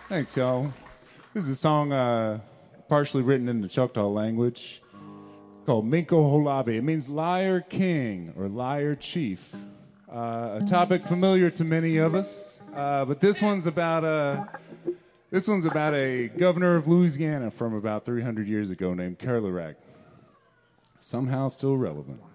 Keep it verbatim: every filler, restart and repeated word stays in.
Thanks, y'all. This is a song uh, partially written in the Choctaw language called Minko Holabe. It means liar king or liar chief. Uh, a topic familiar to many of us, uh, but this one's about a this one's about a governor of Louisiana from about three hundred years ago named Kerlarac. Somehow still relevant.